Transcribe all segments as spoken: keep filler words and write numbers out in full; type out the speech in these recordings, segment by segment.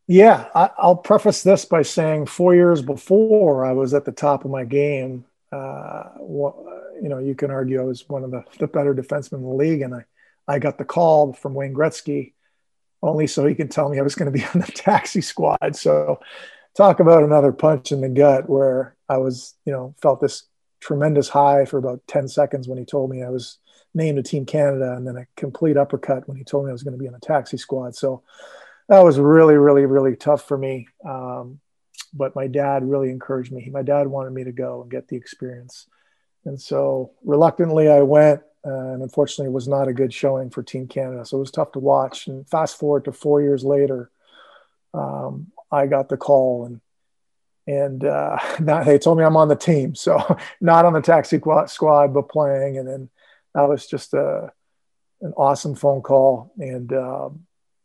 Yeah, I, I'll preface this by saying four years before I was at the top of my game. Uh, wha- you know, you can argue I was one of the, the better defensemen in the league, and I, I got the call from Wayne Gretzky only so he could tell me I was going to be on the taxi squad. So talk about another punch in the gut where I was, you know, felt this tremendous high for about ten seconds when he told me I was named to Team Canada, and then a complete uppercut when he told me I was going to be on the taxi squad. So that was really, really, really tough for me. Um, but my dad really encouraged me. My dad wanted me to go and get the experience. And so reluctantly I went, uh, and unfortunately it was not a good showing for Team Canada. So it was tough to watch. And fast forward to four years later, um, I got the call, and and uh, not, they told me I'm on the team. So not on the taxi squad, but playing. And then that was just a, an awesome phone call. And um,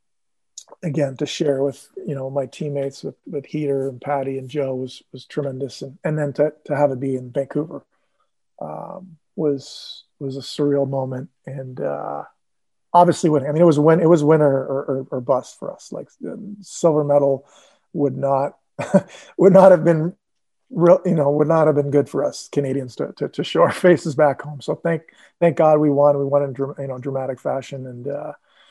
again, to share with, you know, my teammates with, with Heater and Patty and Joe was, was tremendous. And, and then to, to have it be in Vancouver um, was, was a surreal moment. And uh, obviously when, I mean, it was win, it was winner or, or, or bust for us. Like silver medal would not, would not have been real, you know, would not have been good for us Canadians to, to, to show our faces back home. So thank, thank God we won. We won in, you know, dramatic fashion. And uh,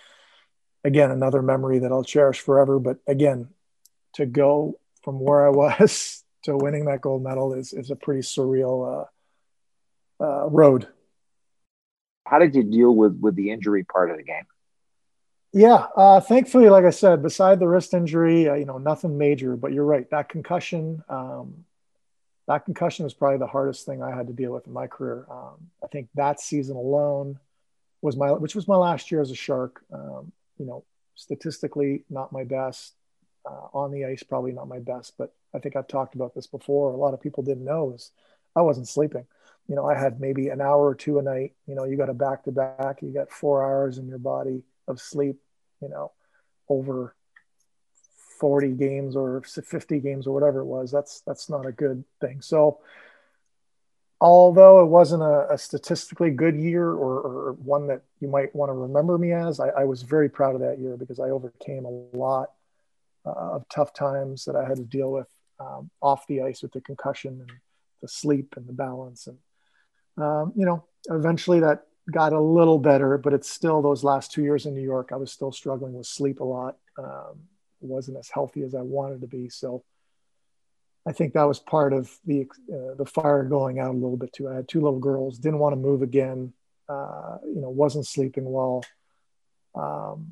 again, another memory that I'll cherish forever. But again, to go from where I was to winning that gold medal is, is a pretty surreal uh, uh, road. How did you deal with with the injury part of the game? Yeah, uh, thankfully, like I said, beside the wrist injury, uh, you know, nothing major. But you're right, that concussion, um, that concussion was probably the hardest thing I had to deal with in my career. Um, I think that season alone was my, which was my last year as a Shark. Um, you know, statistically, not my best. Uh, on the ice, probably not my best. But I think I've talked about this before. A lot of people didn't know is I wasn't sleeping. You know, I had maybe an hour or two a night. You know, you got a back to back. You got four hours in your body of sleep. You know, over forty games or fifty games or whatever it was. That's that's not a good thing. So although it wasn't a, a statistically good year or, or one that you might want to remember me as, I, I was very proud of that year because I overcame a lot uh, of tough times that I had to deal with um, off the ice with the concussion and the sleep and the balance. And, um, you know, eventually that got a little better, but it's still those last two years in New York, I was still struggling with sleep a lot. Um, wasn't as healthy as I wanted to be. So I think that was part of the uh, the fire going out a little bit too. I had two little girls, didn't want to move again. Uh, you know, wasn't sleeping well. Um,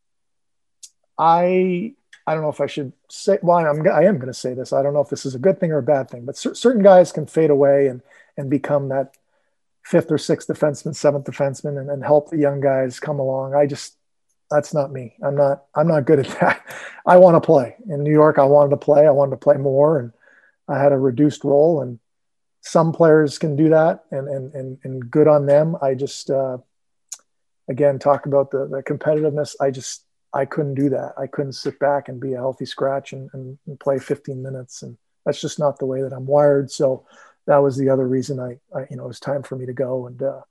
I I don't know if I should say. Well, I'm I am going to say this. I don't know if this is a good thing or a bad thing, but cer- certain guys can fade away and and become that fifth or sixth defenseman, seventh defenseman, and, and help the young guys come along. I just that's not me. I'm not I'm not good at that. I want to play in New York. I wanted to play. I wanted to play more, and I had a reduced role, and some players can do that, and and and, and good on them. I just uh, again talk about the, the competitiveness. I just I couldn't do that. I couldn't sit back and be a healthy scratch and, and, and play fifteen minutes, and that's just not the way that I'm wired. So that was the other reason I, I you know it was time for me to go, and uh,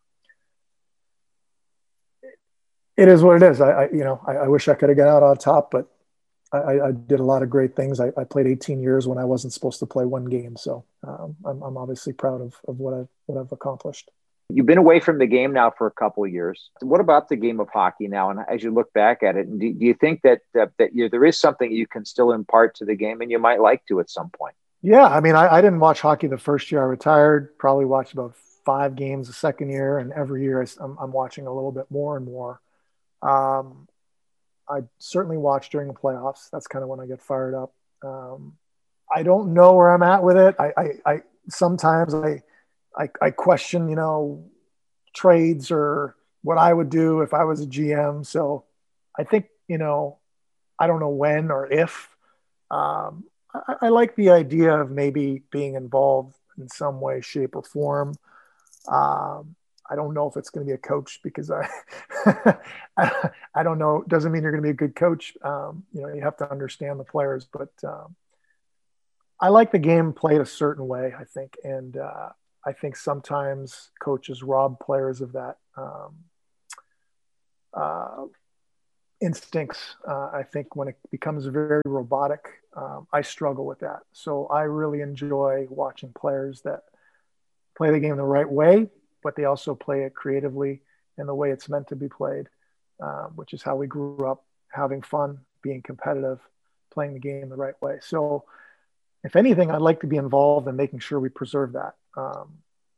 it is what it is. I, I you know I, I wish I could have got out on top, but I, I, did a lot of great things. I, I, played eighteen years when I wasn't supposed to play one game. So um, I'm, I'm obviously proud of, of what I've, what I've accomplished. You've been away from the game now for a couple of years. What about the game of hockey now? And as you look back at it, do, do you think that uh, that you, there is something you can still impart to the game and you might like to at some point? Yeah. I mean, I, I didn't watch hockey the first year I retired, probably watched about five games the second year. And every year I, I'm, I'm watching a little bit more and more. Um, I certainly watch during the playoffs. That's kind of when I get fired up. Um, I don't know where I'm at with it. I, I, I sometimes I, I, I question, you know, trades or what I would do if I was a G M. So I think, you know, I don't know when or if. Um, I, I like the idea of maybe being involved in some way, shape, or form. Um, I don't know if it's going to be a coach because I, I, I don't know. Doesn't mean you're going to be a good coach. Um, you know, you have to understand the players, but um, I like the game played a certain way, I think. And uh, I think sometimes coaches rob players of that, um, uh, instincts. Uh, I think when it becomes very robotic, um, I struggle with that. So I really enjoy watching players that play the game the right way, but they also play it creatively in the way it's meant to be played, um, which is how we grew up, having fun, being competitive, playing the game the right way. So if anything, I'd like to be involved in making sure we preserve that. Um,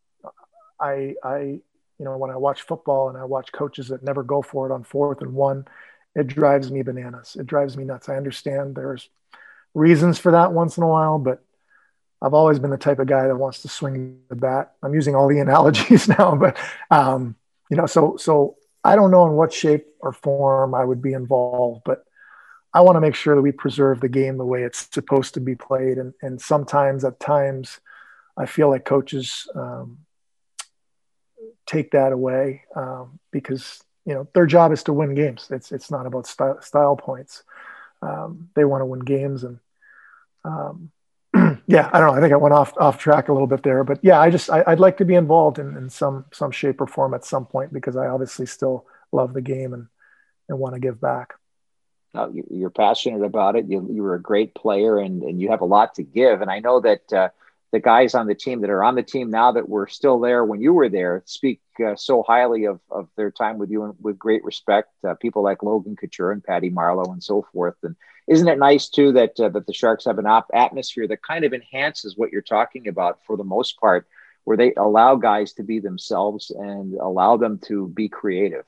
I, I, you know, when I watch football and I watch coaches that never go for it on fourth and one, it drives me bananas. It drives me nuts. I understand there's reasons for that once in a while, but I've always been the type of guy that wants to swing the bat. I'm using all the analogies now, but, um, you know, so, so I don't know in what shape or form I would be involved, but I want to make sure that we preserve the game the way it's supposed to be played. And, and sometimes at times I feel like coaches um, take that away um, because, you know, their job is to win games. It's, it's not about style, style points. Um, they want to win games. And um, yeah, I don't know. I think I went off, off track a little bit there, but yeah, I just, I, I'd like to be involved in, in some, some shape or form at some point, because I obviously still love the game and, and want to give back. Uh, you're passionate about it. You, you were a great player, and, and you have a lot to give. And I know that uh, the guys on the team that are on the team now that were still there when you were there speak uh, so highly of, of their time with you and with great respect. Uh, people like Logan Couture and Patty Marleau and so forth. And isn't it nice too that uh, that the Sharks have an op- atmosphere that kind of enhances what you're talking about for the most part, where they allow guys to be themselves and allow them to be creative?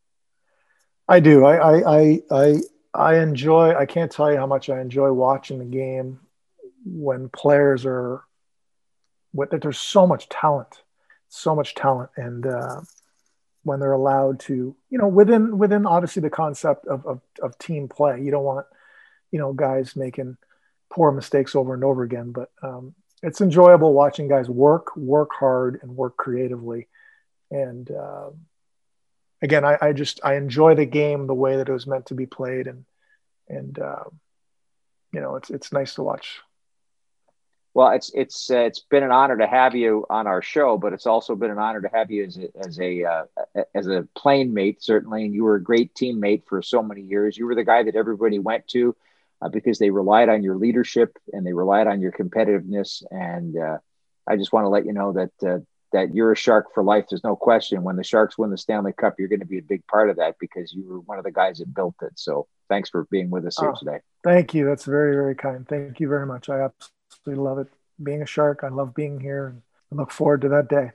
I do. I, I, I, I I enjoy, I can't tell you how much I enjoy watching the game when players are, what, there's so much talent, so much talent. And uh, when they're allowed to, you know, within, within obviously the concept of, of, of team play, you don't want, you know, guys making poor mistakes over and over again, but um, it's enjoyable watching guys work, work hard and work creatively. And, uh, Again, I, I just I enjoy the game the way that it was meant to be played, and and uh, you know it's it's nice to watch. Well, it's it's uh, it's been an honor to have you on our show, but it's also been an honor to have you as a as a uh, as a plane mate, certainly. And you were a great teammate for so many years. You were the guy that everybody went to uh, because they relied on your leadership and they relied on your competitiveness. And uh, I just want to let you know that. Uh, that you're a Shark for life. There's no question. When the Sharks win the Stanley Cup, you're going to be a big part of that because you were one of the guys that built it. So thanks for being with us here oh, today. Thank you. That's very, very kind. Thank you very much. I absolutely love it. Being a Shark, I love being here, and I look forward to that day.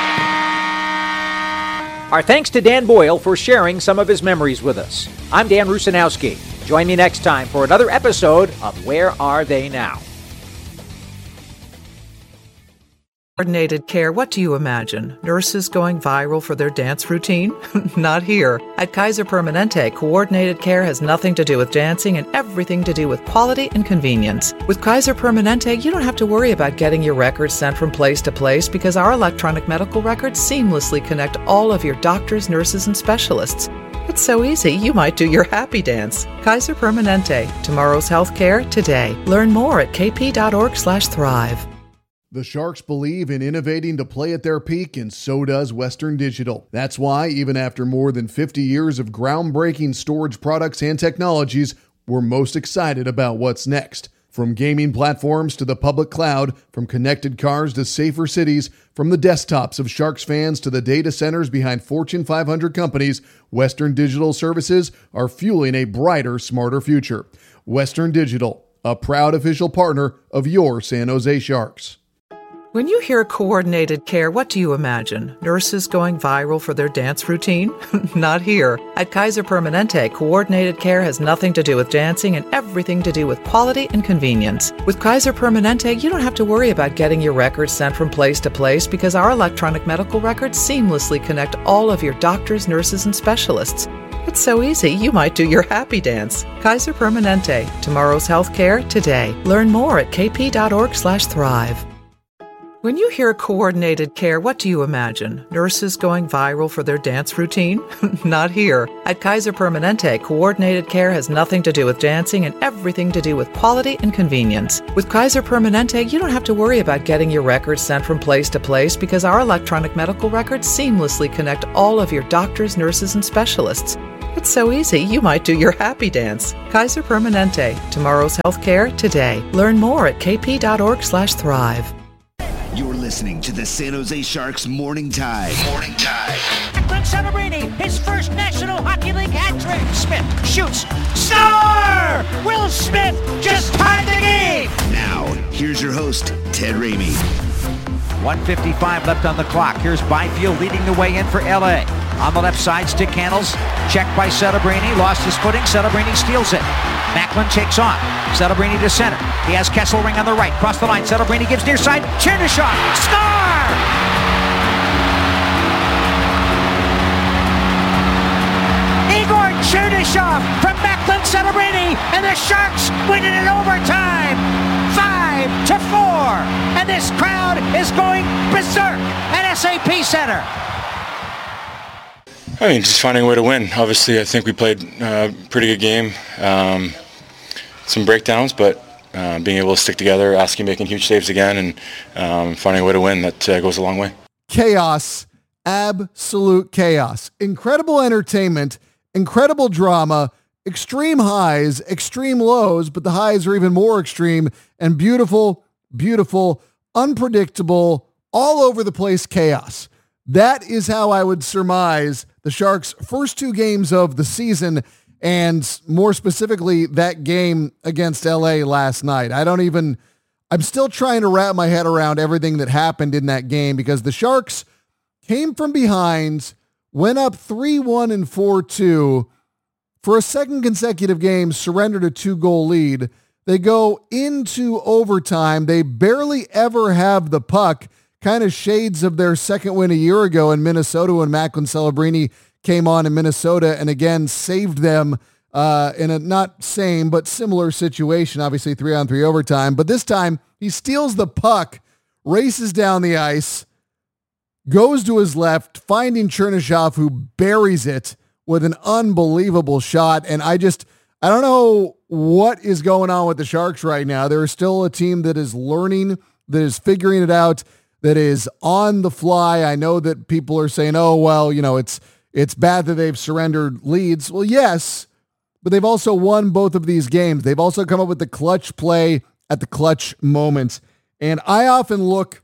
Our thanks to Dan Boyle for sharing some of his memories with us. I'm Dan Rusanowski. Join me next time for another episode of Where Are They Now? Coordinated care, what do you imagine? Nurses going viral for their dance routine? Not here. At Kaiser Permanente, coordinated care has nothing to do with dancing and everything to do with quality and convenience. With Kaiser Permanente, you don't have to worry about getting your records sent from place to place because our electronic medical records seamlessly connect all of your doctors, nurses, and specialists. It's so easy, you might do your happy dance. Kaiser Permanente, tomorrow's healthcare today. Learn more at kp.org slash thrive. The Sharks believe in innovating to play at their peak, and so does Western Digital. That's why, even after more than fifty years of groundbreaking storage products and technologies, we're most excited about what's next. From gaming platforms to the public cloud, from connected cars to safer cities, from the desktops of Sharks fans to the data centers behind Fortune five hundred companies, Western Digital services are fueling a brighter, smarter future. Western Digital, a proud official partner of your San Jose Sharks. When you hear coordinated care, what do you imagine? Nurses going viral for their dance routine? Not here. At Kaiser Permanente, coordinated care has nothing to do with dancing and everything to do with quality and convenience. With Kaiser Permanente, you don't have to worry about getting your records sent from place to place because our electronic medical records seamlessly connect all of your doctors, nurses, and specialists. It's so easy, you might do your happy dance. Kaiser Permanente, tomorrow's healthcare today. Learn more at kp.org slash thrive. When you hear coordinated care, what do you imagine? Nurses going viral for their dance routine? Not here. At Kaiser Permanente, coordinated care has nothing to do with dancing and everything to do with quality and convenience. With Kaiser Permanente, you don't have to worry about getting your records sent from place to place because our electronic medical records seamlessly connect all of your doctors, nurses, and specialists. It's so easy, you might do your happy dance. Kaiser Permanente. Tomorrow's healthcare today. Learn more at kp.org slash thrive. You're listening to the San Jose Sharks Morning Tide. Morning Tide. Macklin Celebrini, his first National Hockey League hat trick. Smith shoots. Star! Will Smith just tied the game! Now, here's your host, Ted Ramey. one fifty-five left on the clock. Here's Byfield leading the way in for L A. On the left side, stick handles. Checked by Celebrini. Lost his footing. Celebrini steals it. Macklin takes off. Celebrini to center. He has Kesselring on the right. Cross the line. Celebrini gives near side. Chernyshov. Score! Igor Chernyshov from Macklin Celebrini. And the Sharks win it in overtime. Five to four. And this crowd is going berserk at S A P Center. I mean, just finding a way to win. Obviously, I think we played a uh, pretty good game. Um, some breakdowns, but uh, being able to stick together, asking, making huge saves again, and um, finding a way to win, that uh, goes a long way. Chaos. Absolute chaos. Incredible entertainment, incredible drama, extreme highs, extreme lows, but the highs are even more extreme, and beautiful, beautiful, unpredictable, all over the place chaos. That is how I would surmise the Sharks' first two games of the season, and more specifically, that game against L A last night. I don't even, I'm still trying to wrap my head around everything that happened in that game, because the Sharks came from behind, went up three one and four two, for a second consecutive game, surrendered a two-goal lead. They go into overtime. They barely ever have the puck, kind of shades of their second win a year ago in Minnesota when Macklin Celebrini came on in Minnesota and again saved them uh, in a not same but similar situation, obviously three on three overtime. But this time he steals the puck, races down the ice, goes to his left, finding Chernyshov, who buries it with an unbelievable shot. And I just, I don't know what is going on with the Sharks right now. They're still a team that is learning, that is figuring it out, that is on the fly. I know that people are saying, oh, well, you know, it's it's bad that they've surrendered leads. Well, yes, but they've also won both of these games. They've also come up with the clutch play at the clutch moments. And I often look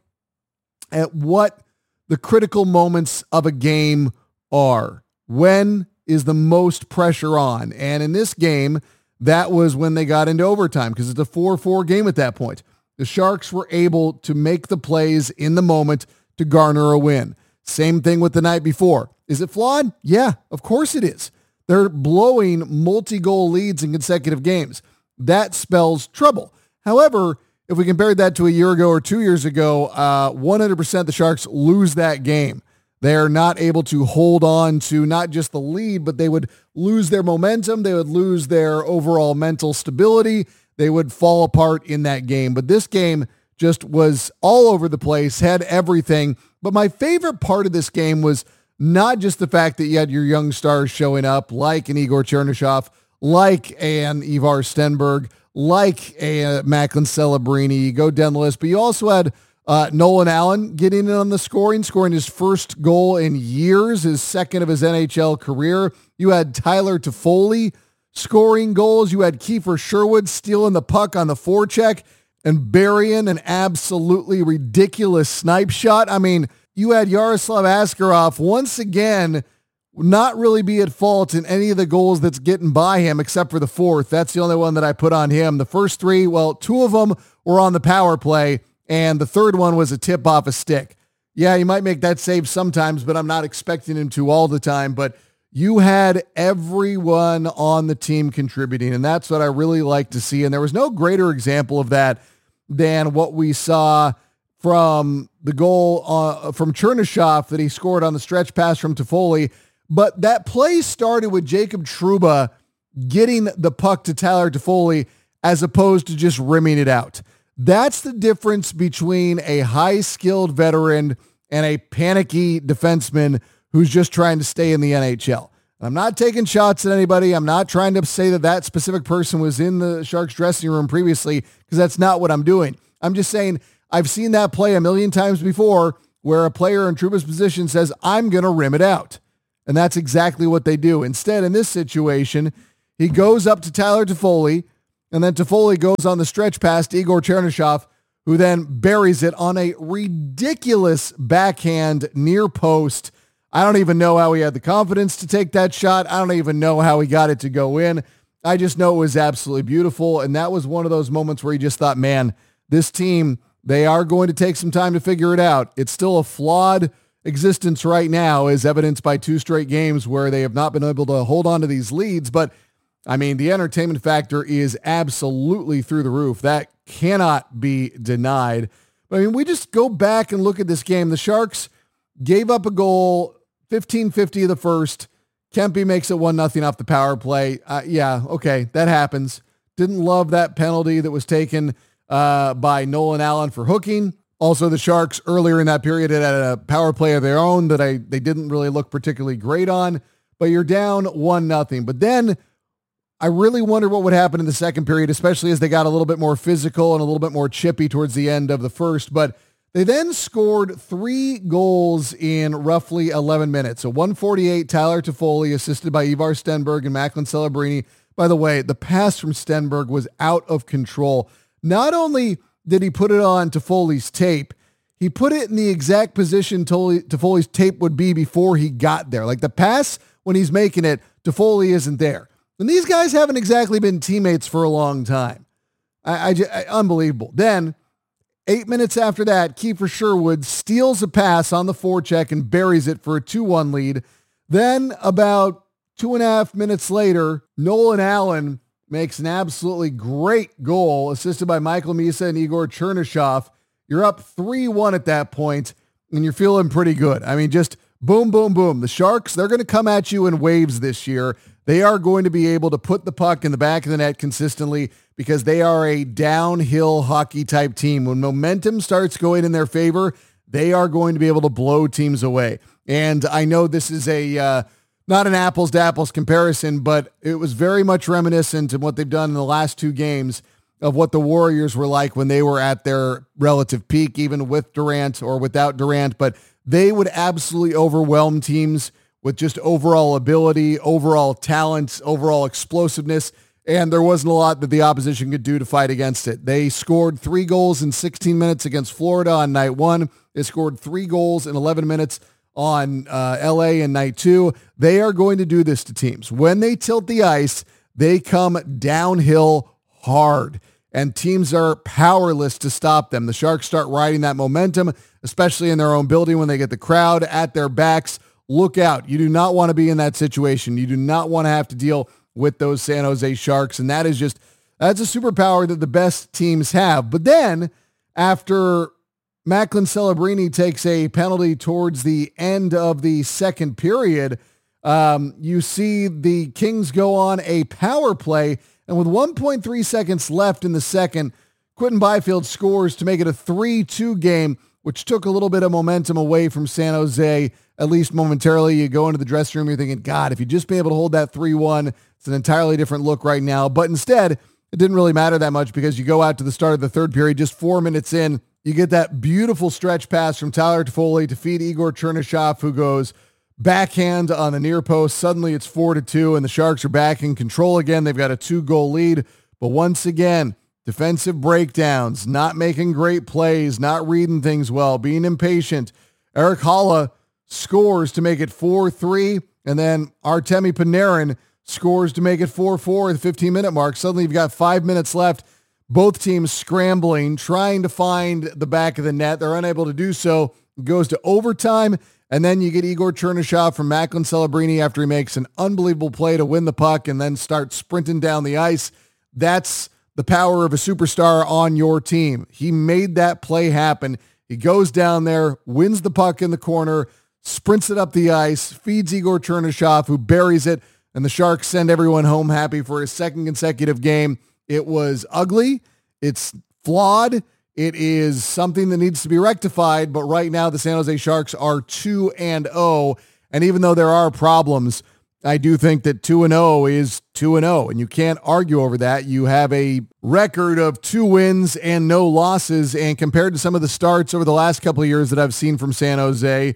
at what the critical moments of a game are. When is the most pressure on? And in this game, that was when they got into overtime, because it's a four four game at that point. The Sharks were able to make the plays in the moment to garner a win. Same thing with the night before. Is it flawed? Yeah, of course it is. They're blowing multi-goal leads in consecutive games. That spells trouble. However, if we compared that to a year ago or two years ago, uh, one hundred percent the Sharks lose that game. They're not able to hold on to not just the lead, but they would lose their momentum. They would lose their overall mental stability. They would fall apart in that game. But this game just was all over the place, had everything. But my favorite part of this game was not just the fact that you had your young stars showing up, like an Igor Chernyshov, like an Ivar Stenberg, like a Macklin Celebrini, go down the list. But you also had uh, Nolan Allen getting in on the scoring, scoring his first goal in years, his second of his N H L career. You had Tyler Toffoli scoring goals. You had Kiefer Sherwood stealing the puck on the forecheck and burying an absolutely ridiculous snipe shot. I mean, you had Yaroslav Askarov once again not really be at fault in any of the goals that's getting by him, except for the fourth. That's the only one that I put on him. The first three, well, two of them were on the power play, and the third one was a tip off a stick. Yeah, you might make that save sometimes, but I'm not expecting him to all the time. But you had everyone on the team contributing, and that's what I really like to see. And there was no greater example of that than what we saw from the goal uh, from Chernyshov that he scored on the stretch pass from Toffoli. But that play started with Jacob Trouba getting the puck to Tyler Toffoli as opposed to just rimming it out. That's the difference between a high-skilled veteran and a panicky defenseman who's just trying to stay in the N H L. I'm not taking shots at anybody. I'm not trying to say that that specific person was in the Sharks dressing room previously, because that's not what I'm doing. I'm just saying I've seen that play a million times before where a player in Trouba's position says, I'm going to rim it out. And that's exactly what they do. Instead, in this situation, he goes up to Tyler Toffoli, and then Toffoli goes on the stretch pass to Igor Chernyshov, who then buries it on a ridiculous backhand near post. I don't even know how he had the confidence to take that shot. I don't even know how he got it to go in. I just know it was absolutely beautiful, and that was one of those moments where you just thought, man, this team, they are going to take some time to figure it out. It's still a flawed existence right now, as evidenced by two straight games where they have not been able to hold on to these leads. But, I mean, the entertainment factor is absolutely through the roof. That cannot be denied. I mean, we just go back and look at this game. The Sharks gave up a goal, fifteen fifty of the first. Kempe makes it one nothing off the power play. Uh, yeah, okay, that happens. Didn't love that penalty that was taken uh, by Nolan Allen for hooking. Also, the Sharks earlier in that period had a power play of their own that I they didn't really look particularly great on. But you're down one nothing. But then I really wonder what would happen in the second period, especially as they got a little bit more physical and a little bit more chippy towards the end of the first. But they then scored three goals in roughly eleven minutes. So one forty-eight, Tyler Toffoli, assisted by Ivar Stenberg and Macklin Celebrini. By the way, the pass from Stenberg was out of control. Not only did he put it on Toffoli's tape, he put it in the exact position Toffoli's tape would be before he got there. Like the pass, when he's making it, Toffoli isn't there. And these guys haven't exactly been teammates for a long time. I, I, I unbelievable. Then, eight minutes after that, Kiefer Sherwood steals a pass on the forecheck and buries it for a two one lead. Then, about two and a half minutes later, Nolan Allen makes an absolutely great goal, assisted by Michael Misa and Igor Chernyshov. You're up three one at that point, and you're feeling pretty good. I mean, just boom, boom, boom. The Sharks, they're going to come at you in waves this year. They are going to be able to put the puck in the back of the net consistently because they are a downhill hockey type team. When momentum starts going in their favor, they are going to be able to blow teams away. And I know this is a uh, not an apples to apples comparison, but it was very much reminiscent of what they've done in the last two games of what the Warriors were like when they were at their relative peak, even with Durant or without Durant. But they would absolutely overwhelm teams with just overall ability, overall talent, overall explosiveness, and there wasn't a lot that the opposition could do to fight against it. They scored three goals in sixteen minutes against Florida on night one. They scored three goals in eleven minutes on uh, L A in night two. They are going to do this to teams. When they tilt the ice, they come downhill hard, and teams are powerless to stop them. The Sharks start riding that momentum, especially in their own building when they get the crowd at their backs. Look out. You do not want to be in that situation. You do not want to have to deal with those San Jose Sharks. And that is just, that's a superpower that the best teams have. But then after Macklin Celebrini takes a penalty towards the end of the second period, um, you see the Kings go on a power play. And with one point three seconds left in the second, Quinton Byfield scores to make it a three two game, which took a little bit of momentum away from San Jose, at least momentarily. You go into the dressing room, you're thinking, God, if you just be able to hold that three one, it's an entirely different look right now. But instead, it didn't really matter that much because you go out to the start of the third period, just four minutes in, you get that beautiful stretch pass from Tyler Toffoli to feed Igor Chernyshov, who goes backhand on the near post. Suddenly it's four to two, and the Sharks are back in control again. They've got a two-goal lead. But once again, defensive breakdowns, not making great plays, not reading things well, being impatient. Erik Haula scores to make it four three, and then Artemi Panarin scores to make it four four at the fifteen-minute mark. Suddenly you've got five minutes left. Both teams scrambling, trying to find the back of the net. They're unable to do so. It goes to overtime, and then you get Igor Chernyshov from Macklin Celebrini after he makes an unbelievable play to win the puck and then starts sprinting down the ice. That's the power of a superstar on your team. He made that play happen. He goes down there, wins the puck in the corner, sprints it up the ice, feeds Igor Chernyshov, who buries it, and the Sharks send everyone home happy for his second consecutive game. It was ugly. It's flawed. It is something that needs to be rectified, but right now the San Jose Sharks are two and oh, and even though there are problems, I do think that two and oh is two and oh, and you can't argue over that. You have a record of two wins and no losses, and compared to some of the starts over the last couple of years that I've seen from San Jose,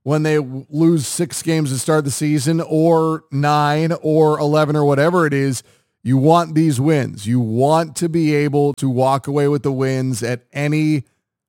when they lose six games to start the season, or nine or eleven or whatever it is. You want these wins. You want to be able to walk away with the wins at any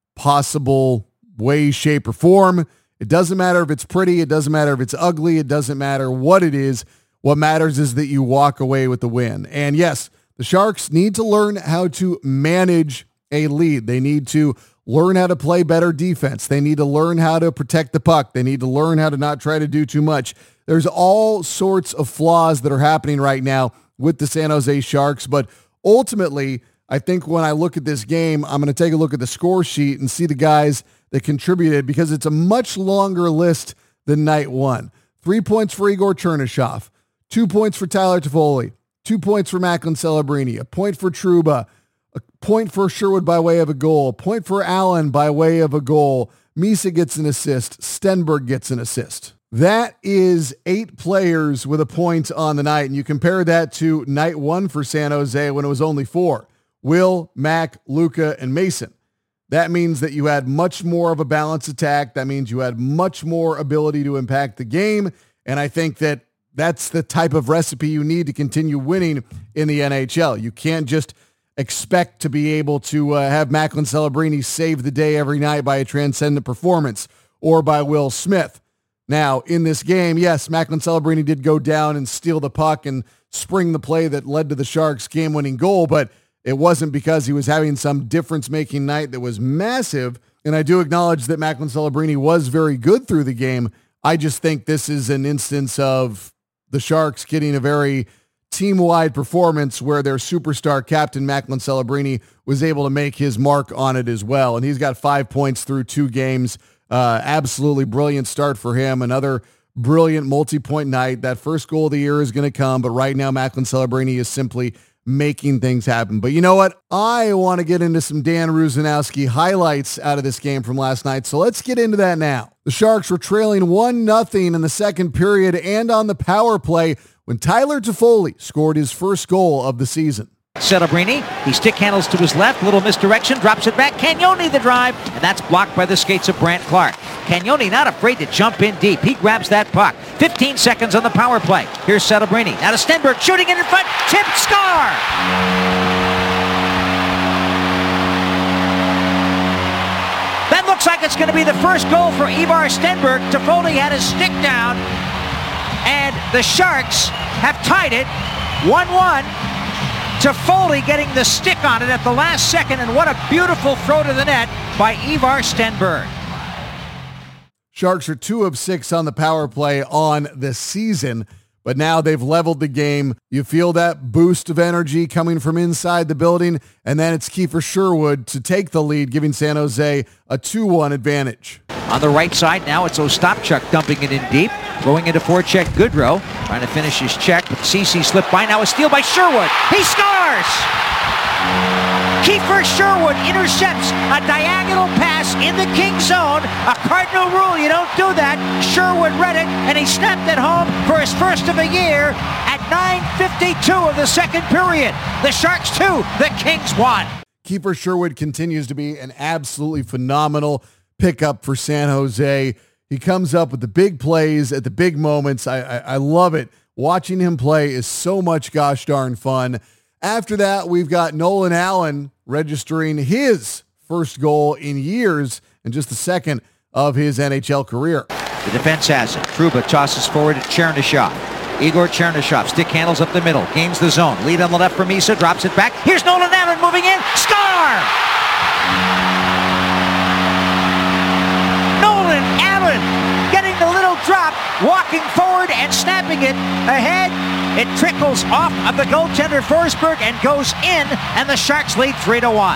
possible way, shape, or form. It doesn't matter if it's pretty. It doesn't matter if it's ugly. It doesn't matter what it is. What matters is that you walk away with the win. And yes, the Sharks need to learn how to manage a lead. They need to learn how to play better defense. They need to learn how to protect the puck. They need to learn how to not try to do too much. There's all sorts of flaws that are happening right now with the San Jose Sharks. But ultimately, I think when I look at this game, I'm going to take a look at the score sheet and see the guys that contributed, because it's a much longer list than night one. Three points for Igor Chernyshov, two points for Tyler Toffoli, two points for Macklin Celebrini, a point for Trouba, a point for Sherwood by way of a goal, a point for Allen by way of a goal. Misa gets an assist. Stenberg gets an assist. That is eight players with a point on the night, and you compare that to night one for San Jose when it was only four. Will, Mac, Luka, and Mason. That means that you had much more of a balanced attack. That means you had much more ability to impact the game, and I think that that's the type of recipe you need to continue winning in the N H L. You can't just expect to be able to uh, have Macklin Celebrini save the day every night by a transcendent performance or by Will Smith. Now, in this game, yes, Macklin Celebrini did go down and steal the puck and spring the play that led to the Sharks' game-winning goal, but it wasn't because he was having some difference-making night that was massive. And I do acknowledge that Macklin Celebrini was very good through the game. I just think this is an instance of the Sharks getting a very team-wide performance where their superstar captain, Macklin Celebrini, was able to make his mark on it as well. And he's got five points through two games. Uh, absolutely brilliant start for him. Another brilliant multi-point night. That first goal of the year is going to come, but right now Macklin Celebrini is simply making things happen. But you know what? I want to get into some Dan Rusanowski highlights out of this game from last night, so let's get into that now. The Sharks were trailing one nothing in the second period and on the power play when Tyler Toffoli scored his first goal of the season. Celebrini, he stick handles to his left, little misdirection, drops it back. Cagnoni the drive, and that's blocked by the skates of Brandt Clarke. Cagnoni not afraid to jump in deep. He grabs that puck. fifteen seconds on the power play. Here's Celebrini. Now to Stenberg, shooting it in front. Tip, score! That looks like it's going to be the first goal for Ivar Stenberg. Toffoli had his stick down, and the Sharks have tied it one one. Toffoli getting the stick on it at the last second, and what a beautiful throw to the net by Ivar Stenberg. Sharks are two of six on the power play on the season, but now they've leveled the game. You feel that boost of energy coming from inside the building, and then it's Kiefer Sherwood to take the lead, giving San Jose a two one advantage. On the right side, now it's Ostapchuk dumping it in deep, throwing into forecheck Goodrow, trying to finish his check, but Ceci slipped by. Now a steal by Sherwood. He scores! Kiefer Sherwood intercepts a diagonal pass in the Kings zone. A cardinal rule, you don't do that. Sherwood read it, and he snapped it home for his first of the year at nine fifty-two of the second period. The Sharks two, the Kings one. Kiefer Sherwood continues to be an absolutely phenomenal pickup for San Jose. He comes up with the big plays at the big moments. I, I, I love it. Watching him play is so much gosh darn fun. After that, we've got Nolan Allen registering his first goal in years and just the second of his N H L career. The defense has it. Trouba tosses forward to Chernyshov. Igor Chernyshov, stick handles up the middle, gains the zone. Lead on the left for Misa, drops it back. Here's Nolan Allen moving in. Score! Nolan Allen getting the little drop, walking forward and snapping it ahead. It trickles off of the goaltender Forsberg and goes in, and the Sharks lead three to one.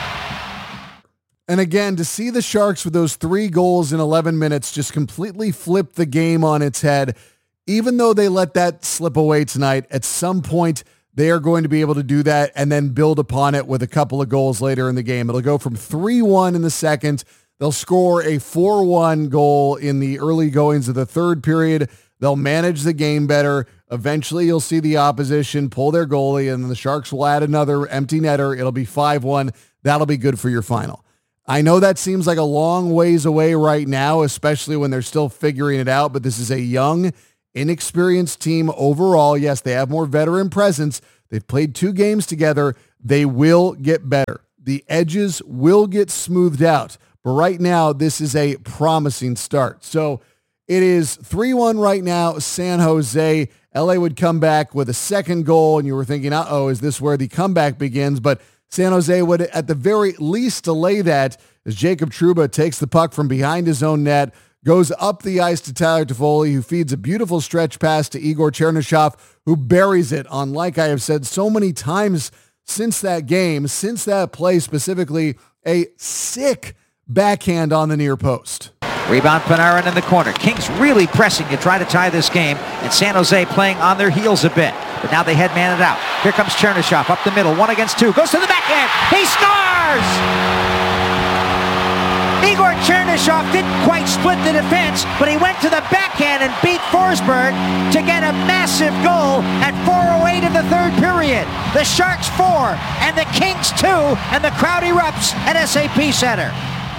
And again, to see the Sharks with those three goals in eleven minutes just completely flip the game on its head, even though they let that slip away tonight, at some point they are going to be able to do that and then build upon it with a couple of goals later in the game. It'll go from three one in the second. They'll score a four one goal in the early goings of the third period. They'll manage the game better. Eventually, you'll see the opposition pull their goalie, and the Sharks will add another empty netter. It'll be five one. That'll be good for your final. I know that seems like a long ways away right now, especially when they're still figuring it out, but this is a young, inexperienced team overall. Yes, they have more veteran presence. They've played two games together. They will get better. The edges will get smoothed out. But right now, this is a promising start. So it is three one right now, San Jose. L A would come back with a second goal, and you were thinking, uh-oh, is this where the comeback begins? But San Jose would at the very least delay that as Jacob Trouba takes the puck from behind his own net, goes up the ice to Tyler Toffoli, who feeds a beautiful stretch pass to Igor Chernyshov, who buries it on, like I have said so many times since that game, since that play specifically, a sick backhand on the near post. Rebound Panarin in the corner. Kings really pressing to try to tie this game, and San Jose playing on their heels a bit. But now they head man it out. Here comes Chernyshov up the middle, one against two. Goes to the backhand. He scores! Igor Chernyshov didn't quite split the defense, but he went to the backhand and beat Forsberg to get a massive goal at four oh eight of the third period. The Sharks four and the Kings two, and the crowd erupts at S A P Center.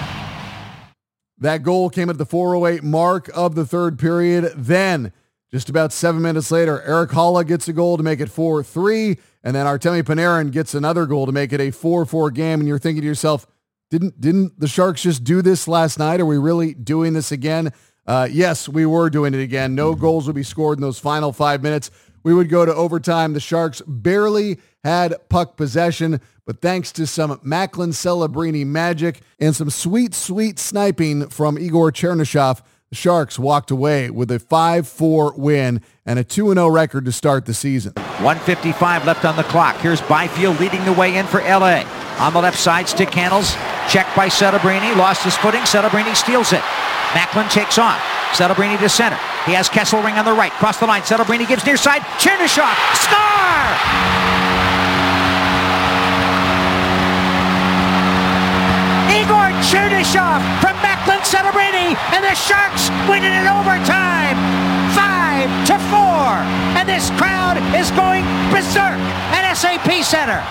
That goal came at the four oh eight mark of the third period. Then, just about seven minutes later, Erik Haula gets a goal to make it four three, and then Artemi Panarin gets another goal to make it a four four game, and you're thinking to yourself, didn't didn't the Sharks just do this last night? Are we really doing this again? Uh, yes, we were doing it again. No goals would be scored in those final five minutes. We would go to overtime. The Sharks barely had puck possession, but thanks to some Macklin Celebrini magic and some sweet, sweet sniping from Igor Chernyshov, the Sharks walked away with a five four win and a two and oh record to start the season. one fifty-five left on the clock. Here's Byfield leading the way in for L A. On the left side, stick handles. Checked by Celebrini. Lost his footing. Celebrini steals it. Macklin takes on. Celebrini to center. He has Kesselring on the right. Cross the line. Celebrini gives near side. Chernyshov. Score! Igor Chernyshov from Macklin Celebrini, and the Sharks win it in overtime, five to four, and this crowd is going berserk at S A P Center.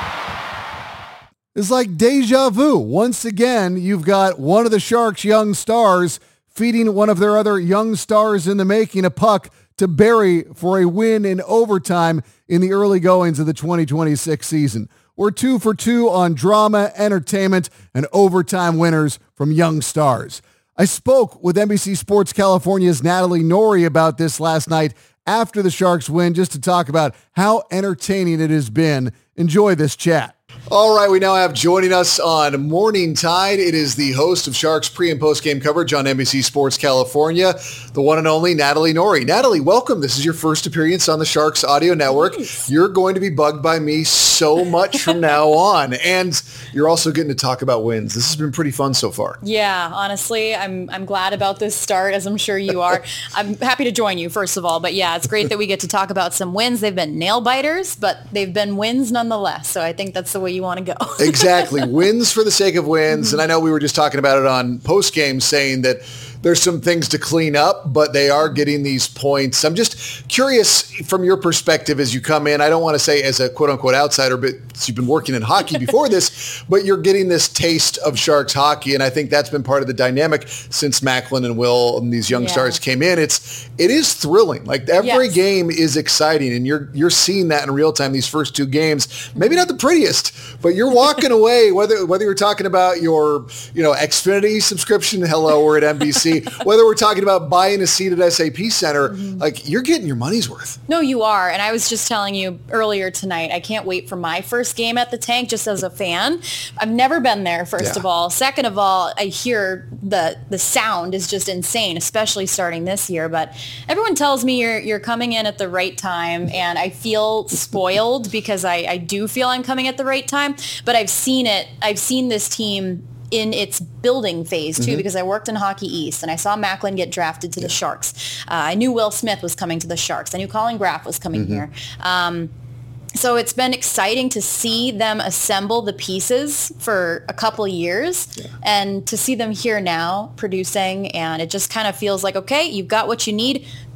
It's like deja vu. Once again, you've got one of the Sharks' young stars feeding one of their other young stars in the making a puck to Barrie for a win in overtime in the early goings of the twenty twenty-six season. We're two for two on drama, entertainment, and overtime winners from young stars. I spoke with N B C Sports California's Natalie Norrie about this last night after the Sharks win, just to talk about how entertaining it has been. Enjoy this chat. All right, we now have joining us on Morning Tide. It is the host of Sharks pre- and post-game coverage on N B C Sports California, the one and only Natalie Norrie. Natalie, welcome. This is your first appearance on the Sharks Audio Network. Nice. You're going to be bugged by me so much from now on, and you're also getting to talk about wins. This has been pretty fun so far. Yeah, honestly, I'm I'm glad about this start, as I'm sure you are. I'm happy to join you, first of all, but yeah, it's great that we get to talk about some wins. They've been nail-biters, but they've been wins nonetheless, so I think that's the way you want to go. Exactly. Wins for the sake of wins. And I know we were just talking about it on post-game, saying that there's some things to clean up, but they are getting these points. I'm just curious from your perspective as you come in. I don't want to say as a quote-unquote outsider, but you've been working in hockey before this, but you're getting this taste of Sharks hockey, and I think that's been part of the dynamic since Macklin and Will and these young yeah. stars came in. It's it is thrilling. Like every yes. game is exciting, and you're you're seeing that in real time. These first two games, maybe not the prettiest, but you're walking away. Whether whether you're talking about your you know Xfinity subscription, hello, we're at N B C. Whether we're talking about buying a seat at S A P Center, mm-hmm. like you're getting your money's worth. No, you are. And I was just telling you earlier tonight, I can't wait for my first game at the Tank just as a fan. I've never been there, first yeah. of all. Second of all, I hear the the sound is just insane, especially starting this year. But everyone tells me you're you're coming in at the right time, and I feel spoiled because I, I do feel I'm coming at the right time. But I've seen it. I've seen this team in its building phase too, mm-hmm. because I worked in Hockey East and I saw Macklin get drafted to yeah. the Sharks. Uh, I knew Will Smith was coming to the Sharks. I knew Colin Graff was coming mm-hmm. here. Um, so it's been exciting to see them assemble the pieces for a couple of years yeah. and to see them here now producing. And it just kind of feels like, okay, you've got what you need.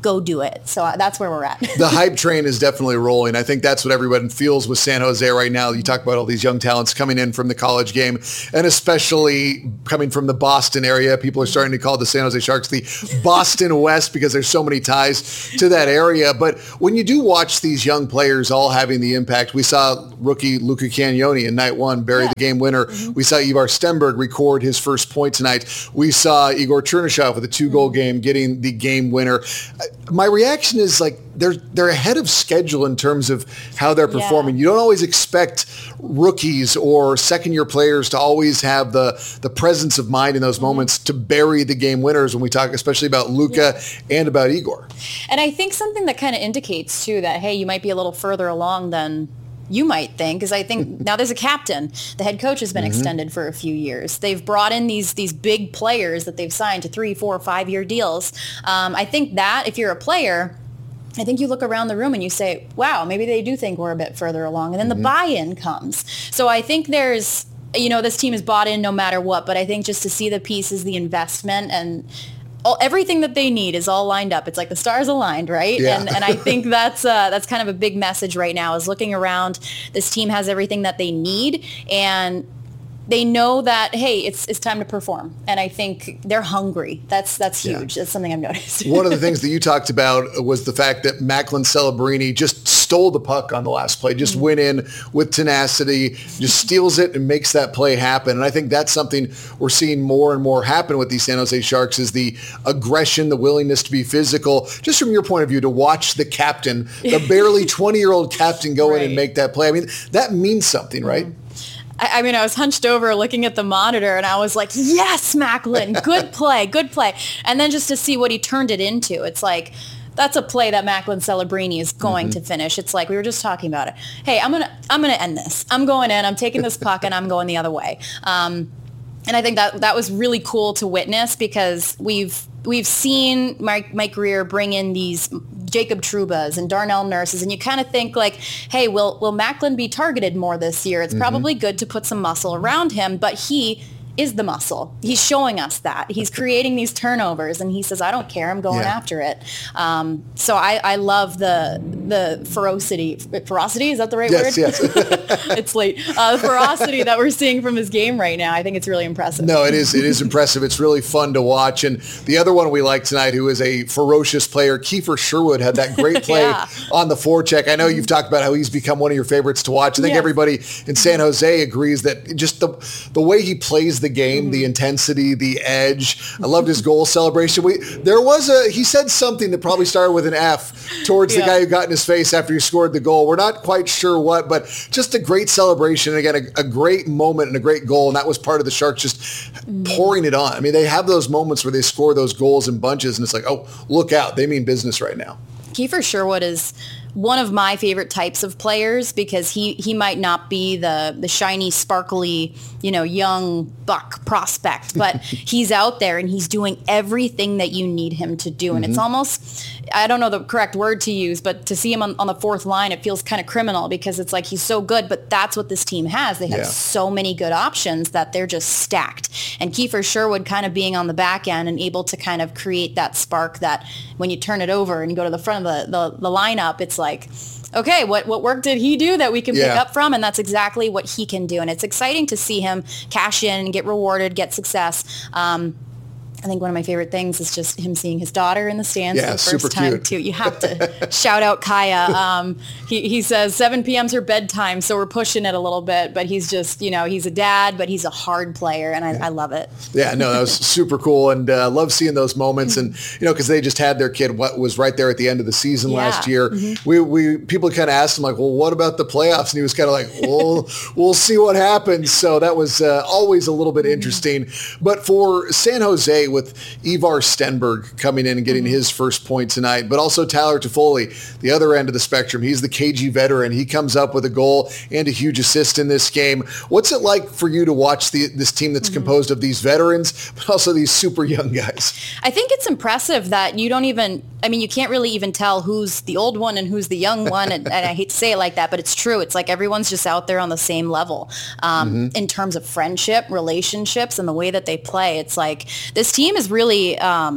go do it. So that's where we're at. The hype train is definitely rolling. I think that's what everyone feels with San Jose right now. You talk about all these young talents coming in from the college game, and especially coming from the Boston area. People are starting to call the San Jose Sharks the Boston West because there's so many ties to that area. But when you do watch these young players all having the impact, we saw rookie Luca Cagnoni in night one bury yeah. the game winner. Mm-hmm. We saw Ivar Stenberg record his first point tonight. We saw Igor Chernyshov with a two-goal mm-hmm. game getting the game winner. My reaction is like they're they're ahead of schedule in terms of how they're performing. Yeah. You don't always expect rookies or second-year players to always have the the presence of mind in those mm-hmm. moments to bury the game winners when we talk especially about Luca yeah. and about Igor. And I think something that kind of indicates too that, hey, you might be a little further along than you might think, is I think now there's a captain. The head coach has been mm-hmm. extended for a few years. They've brought in these these big players that they've signed to three, four, five-year deals. Um, I think that if you're a player, I think you look around the room and you say, wow, maybe they do think we're a bit further along. And then mm-hmm. the buy-in comes. So I think there's, you know, this team is bought in no matter what, but I think just to see the pieces, the investment, and all, everything that they need is all lined up. It's like the stars aligned, right? Yeah. And and I think that's uh, that's kind of a big message right now, is looking around. This team has everything that they need, and they know that, hey, it's it's time to perform. And I think they're hungry. That's that's huge. Yeah. That's something I've noticed. One of the things that you talked about was the fact that Macklin Celebrini just stole the puck on the last play, just mm-hmm. went in with tenacity, just steals it and makes that play happen. And I think that's something we're seeing more and more happen with these San Jose Sharks, is the aggression, the willingness to be physical. Just from your point of view, to watch the captain, the barely twenty-year-old captain go right. in and make that play. I mean, that means something, right? Mm-hmm. I mean, I was hunched over looking at the monitor and I was like, yes, Macklin, good play, good play. And then just to see what he turned it into, it's like, that's a play that Macklin Celebrini is going mm-hmm. to finish. It's like we were just talking about it. Hey, I'm going to I'm gonna end this. I'm going in, I'm taking this puck and I'm going the other way. Um, and I think that that was really cool to witness, because we've we've seen Mike, Mike Grier bring in these Jacob Trubas and Darnell Nurses, and you kind of think like, hey, will will Macklin be targeted more this year? It's mm-hmm. probably good to put some muscle around him, but he is the muscle. He's showing us that. He's creating these turnovers, and he says, I don't care. I'm going yeah. after it. Um, so I, I love the the ferocity. Ferocity? Is that the right yes, word? Yes, yes. It's late. Uh, the ferocity that we're seeing from his game right now, I think it's really impressive. No, it is. It is impressive. It's really fun to watch. And the other one we like tonight, who is a ferocious player, Kiefer Sherwood, had that great play yeah. on the forecheck. I know you've talked about how he's become one of your favorites to watch. I think yes. everybody in San Jose agrees that just the the way he plays the game, mm-hmm. the intensity, the edge. I loved his goal celebration. We there was a he said something that probably started with an F towards yeah. the guy who got in his face after he scored the goal. We're not quite sure what, but just a great celebration. And again, a, a great moment and a great goal. And that was part of the Sharks just mm-hmm. pouring it on. I mean, they have those moments where they score those goals in bunches, and it's like, oh, look out. They mean business right now. Kiefer Sherwood is one of my favorite types of players, because he, he might not be the, the shiny, sparkly, you know, young buck prospect, but he's out there and he's doing everything that you need him to do. And mm-hmm. it's almost, I don't know the correct word to use, but to see him on, on the fourth line, it feels kind of criminal, because it's like he's so good, but that's what this team has. They have yeah. so many good options that they're just stacked. And Kiefer Sherwood kind of being on the back end and able to kind of create that spark that when you turn it over and you go to the front of the, the, the lineup, it's like, okay, what, what work did he do that we can yeah. pick up from? And that's exactly what he can do. And it's exciting to see him cash in, get rewarded, get success. Um, I think one of my favorite things is just him seeing his daughter in the stands yeah, for the first time cute. too. You have to shout out Kaya. Um, he, he says seven p.m. is her bedtime, so we're pushing it a little bit, but he's just, you know, he's a dad, but he's a hard player, and I, yeah. I love it. Yeah, no, that was super cool, and uh, love seeing those moments. And, you know, because they just had their kid, what was right there at the end of the season yeah. last year. Mm-hmm. We, we people kind of asked him, like, well, what about the playoffs? And he was kind of like, well, we'll see what happens. So that was uh, always a little bit mm-hmm. interesting. But for San Jose, with Ivar Stenberg coming in and getting mm-hmm. his first point tonight, but also Tyler Toffoli, the other end of the spectrum. He's the K G veteran. He comes up with a goal and a huge assist in this game. What's it like for you to watch the, this team that's mm-hmm. composed of these veterans, but also these super young guys? I think it's impressive that you don't even, I mean, you can't really even tell who's the old one and who's the young one. And, and I hate to say it like that, but it's true. It's like everyone's just out there on the same level um, mm-hmm. in terms of friendship, relationships, and the way that they play. It's like this team is really, um,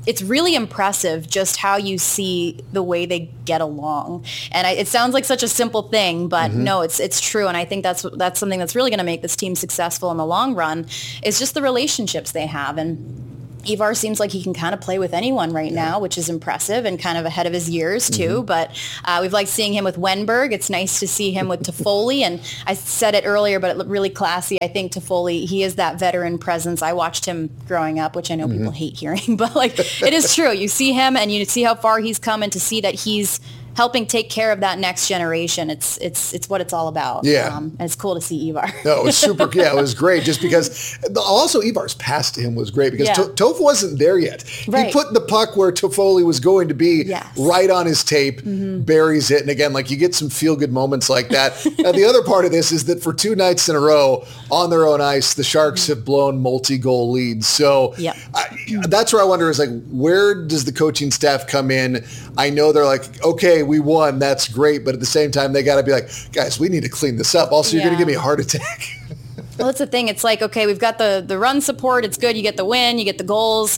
it's really impressive just how you see the way they get along. And I, it sounds like such a simple thing, but mm-hmm. no, it's it's true. And I think that's that's something that's really going to make this team successful in the long run, is just the relationships they have. And Ivar seems like he can kind of play with anyone right yeah. now, which is impressive and kind of ahead of his years too. Mm-hmm. But uh, we've liked seeing him with Wenberg. It's nice to see him with Toffoli. And I said it earlier, but it looked really classy. I think Toffoli, he is that veteran presence. I watched him growing up, which I know mm-hmm. people hate hearing, but like it is true. You see him and you see how far he's come, and to see that he's helping take care of that next generation. It's it's it's what it's all about. Yeah. Um, and it's cool to see Ivar. No, it was super. Yeah, it was great just because also Ivar's pass to him was great because yeah. to- Toph wasn't there yet. Right. He put the puck where Toffoli was going to be yes. right on his tape, mm-hmm. buries it. And again, like you get some feel good moments like that. And the other part of this is that for two nights in a row on their own ice, the Sharks mm-hmm. have blown multi-goal leads. So yep. I, that's where I wonder is like, where does the coaching staff come in? I know they're like, okay, we won. That's great. But at the same time, they got to be like, guys, we need to clean this up. Also, you're yeah. going to give me a heart attack. Well, that's the thing. It's like, okay, we've got the, the run support. It's good. You get the win. You get the goals.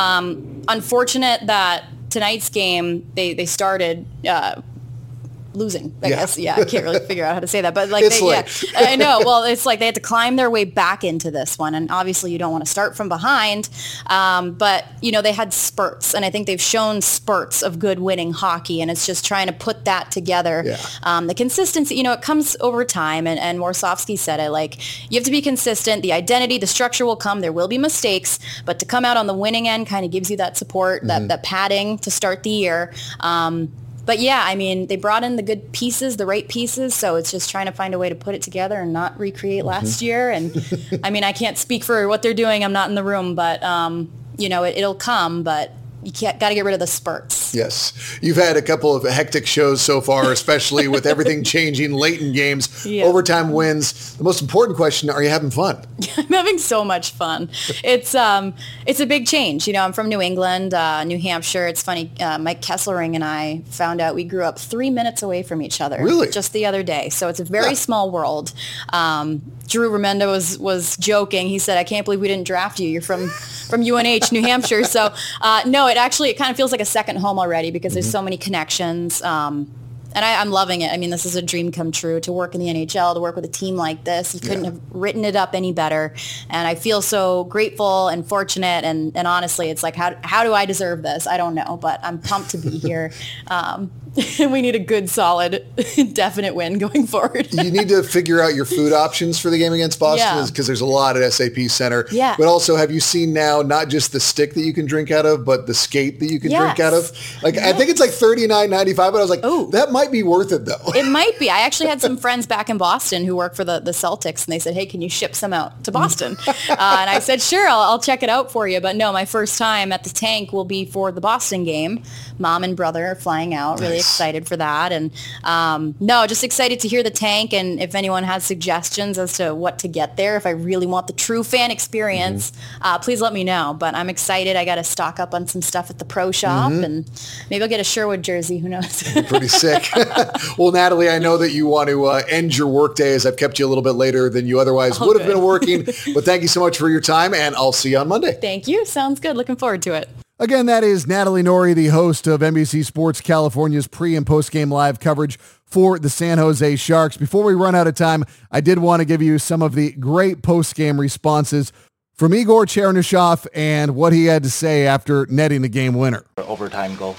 Um, unfortunate that tonight's game, they, they started uh, losing, I yeah. guess. Yeah, I can't really figure out how to say that. But like, they, yeah, I know. Well, it's like they had to climb their way back into this one. And obviously you don't want to start from behind. Um, but, you know, they had spurts. And I think they've shown spurts of good winning hockey. And it's just trying to put that together. Yeah. Um, the consistency, you know, it comes over time. And, and Warsofsky said it, like, you have to be consistent. The identity, the structure will come. There will be mistakes. But to come out on the winning end kind of gives you that support, mm-hmm. that, that padding to start the year. Um, But yeah, I mean, they brought in the good pieces, the right pieces. So it's just trying to find a way to put it together and not recreate last mm-hmm. year. And I mean, I can't speak for what they're doing. I'm not in the room, but um, you know, it, it'll come, but you can't, got to get rid of the spurts. Yes. You've had a couple of hectic shows so far, especially with everything changing late in games, yeah. overtime wins. The most important question, are you having fun? I'm having so much fun. It's um, it's a big change. You know, I'm from New England, uh, New Hampshire. It's funny, uh, Mike Kesselring and I found out we grew up three minutes away from each other. Really? Just the other day. So it's a very yeah. small world. Um, Drew Remenda was was joking. He said, I can't believe we didn't draft you. You're from, from U N H, New Hampshire. So uh, no, it actually, it kind of feels like a second home already because mm-hmm. there's so many connections. Um, and I, I'm loving it. I mean, this is a dream come true to work in the N H L, to work with a team like this. You couldn't yeah. have written it up any better. And I feel so grateful and fortunate. And, and honestly, it's like, how, how do I deserve this? I don't know, but I'm pumped to be here. Um, we need a good, solid, definite win going forward. You need to figure out your food options for the game against Boston because yeah. there's a lot at S A P Center. Yeah. But also, have you seen now not just the stick that you can drink out of, but the skate that you can yes. drink out of? Like yes. I think it's like thirty-nine ninety-five, but I was like, Ooh. that might be worth it though. It might be. I actually had some friends back in Boston who work for the, the Celtics, and they said, hey, can you ship some out to Boston? uh, and I said, sure, I'll, I'll check it out for you. But no, my first time at the tank will be for the Boston game. Mom and brother are flying out. Really nice. Excited for that. And um, no, just excited to hear the tank. And if anyone has suggestions as to what to get there, if I really want the true fan experience, mm-hmm. uh, please let me know. But I'm excited. I got to stock up on some stuff at the pro shop, mm-hmm. and maybe I'll get a Sherwood jersey. Who knows? Pretty sick. Well, Natalie, I know that you want to uh, end your workday as I've kept you a little bit later than you otherwise All would good. have been working. But thank you so much for your time, and I'll see you on Monday. Thank you. Sounds good. Looking forward to it. Again, that is Natalie Norrie, the host of N B C Sports California's pre- and post-game live coverage for the San Jose Sharks. Before we run out of time, I did want to give you some of the great post-game responses from Igor Chernyshov and what he had to say after netting the game winner. Overtime goal.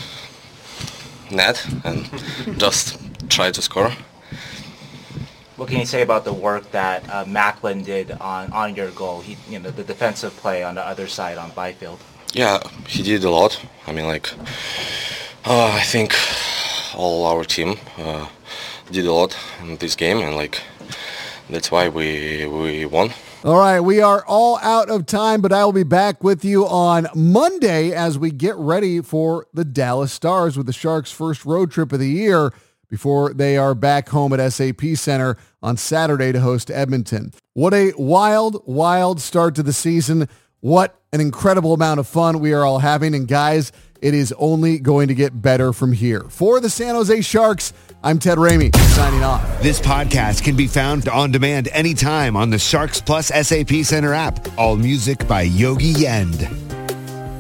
Net and just try to score. What can you say about the work that uh, Macklin did on, on your goal? He, you know, the defensive play on the other side on Byfield. Yeah, he did a lot. I mean, like, uh, I think all our team uh, did a lot in this game, and like, that's why we we won. All right, we are all out of time, but I will be back with you on Monday as we get ready for the Dallas Stars with the Sharks' first road trip of the year before they are back home at S A P Center on Saturday to host Edmonton. What a wild, wild start to the season. What an incredible amount of fun we are all having. And guys, it is only going to get better from here. For the San Jose Sharks, I'm Ted Ramey, signing off. This podcast can be found on demand anytime on the Sharks Plus S A P Center app. All music by Yogi Yend.